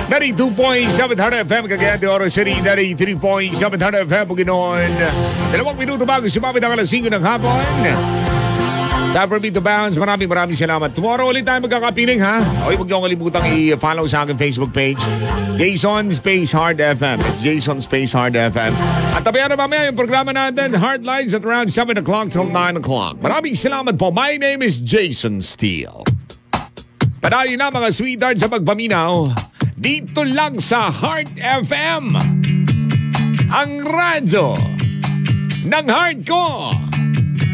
92.7 FM Cagayan de Oro City, 93.7 FM Bukidnon. 2 minuto bago sumapit ang alas 5 ng hapon. Time for me to bounce. Maraming salamat. Tomorrow ulit tayo magkakapiling, ha? Okay, huwag niyo kalimutang i-follow sa aking Facebook page, Jason Space Hard FM. It's Jason Space Hard FM. At tabayan na mamaya yung programa natin, Hard Lines, at around 7 o'clock till 9 o'clock. Maraming salamat po. My name is Jason Steele. Padayo na mga sweetheart sa pagpaminaw. Dito lang sa Heart FM. Ang radyo ng heart ko.